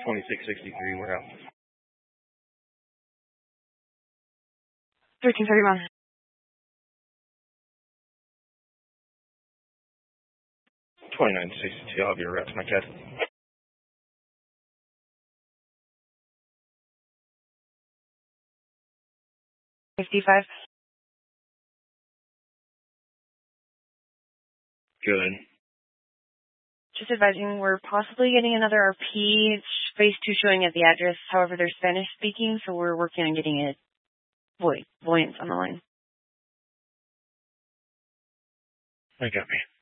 2663 warehouse. 1331. 2962. I'll have your route to my CAD. 55. Good. Just advising, we're possibly getting another RP. It's phase 2 showing at the address. However, they're Spanish speaking, so we're working on getting it voice on the line. I got me.